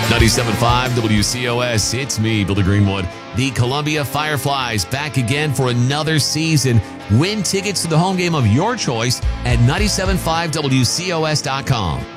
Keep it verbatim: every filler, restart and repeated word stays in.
ninety-seven point five W C O S, it's me, Billy Greenwood. The Columbia Fireflies back again for another season. Win tickets to the home game of your choice at nine seven five W C O S dot com.